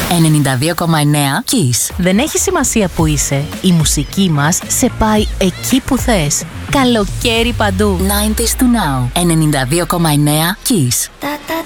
92,9 Kiss. Δεν έχει σημασία που είσαι. Η μουσική μας σε πάει εκεί που θες. Καλοκαίρι παντού. 90s to now. 92,9 Kiss.